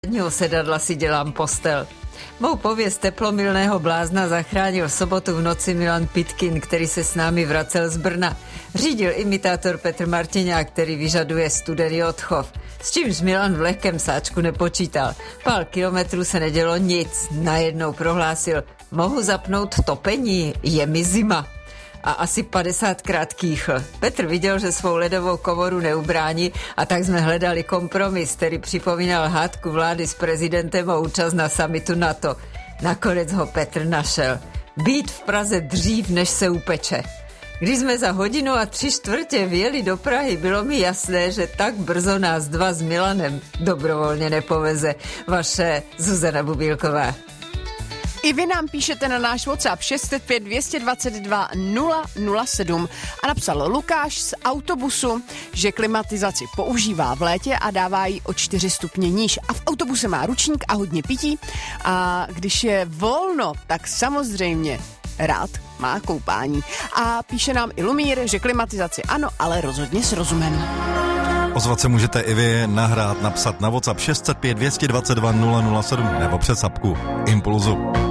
Zadního sedadla si dělám postel. Mou pověst teplomilného blázna zachránil v sobotu v noci Milan Pitkin, který se s námi vracel z Brna. Řídil imitátor Petr Martiňák, který vyžaduje studený odchov. S čímž Milan v lehkém sáčku nepočítal. Pár kilometrů se nedělo nic. Najednou prohlásil: mohu zapnout topení, je mi zima. A asi 50krát kýchl. Petr viděl, že svou ledovou komoru neubrání, a tak jsme hledali kompromis, který připomínal hádku vlády s prezidentem o účast na summitu NATO. Nakonec ho Petr našel. Být v Praze dřív, než se upeče. Když jsme za 1:03 vjeli do Prahy, bylo mi jasné, že tak brzo nás dva s Milanem dobrovolně nepoveze. Vaše Zuzana Bubílková. I vy nám píšete na náš WhatsApp 605 222 007 a napsal Lukáš z autobusu, že klimatizaci používá v létě a dává ji o 4 stupně níž. A v autobuse má ručník a hodně pití. A když je volno, tak samozřejmě rád má koupání. A píše nám i Lumír, že klimatizaci ano, ale rozhodně s rozumem. Ozvat se můžete i vy, nahrát, napsat na WhatsApp 605 222 007 nebo přes apku Impulzu.